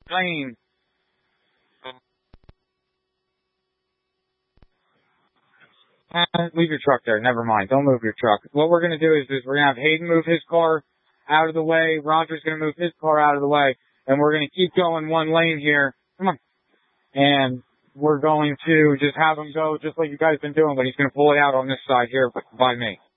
lane. Leave your truck there. Never mind. Don't move your truck. What we're going to do is we're going to have Hayden move his car out of the way. Roger's going to move his car out of the way. And we're going to keep going one lane here. Come on. And we're going to just have him go just like you guys been doing, but he's going to pull it out on this side here by me.